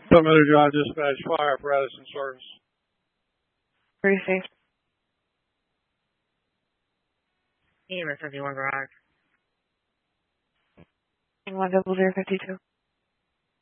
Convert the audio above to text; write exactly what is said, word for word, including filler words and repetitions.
Plymouth Drive Dispatch Fire apparatus in service. Pretty safe. E M S fifty-one garage. one double zero fifty two.